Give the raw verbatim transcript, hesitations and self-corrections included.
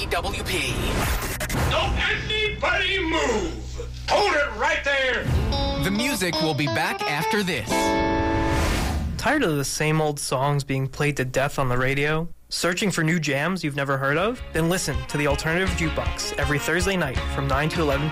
D W P. Don't anybody move! Hold it right there! The music will be back after this. Tired of the same old songs being played to death on the radio? Searching for new jams you've never heard of? Then listen to the Alternative Jukebox every Thursday night from nine to eleven